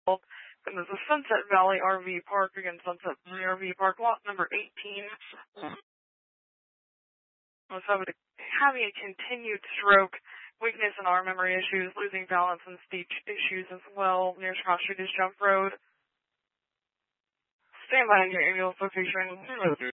And there's a Sunset Valley RV Park, again, Sunset Valley RV Park, lot number 18. I was having a continued stroke, weakness in arm memory issues, losing balance and speech issues as well. Nearest cross street is Jump Road. Stand by on your ambulance location.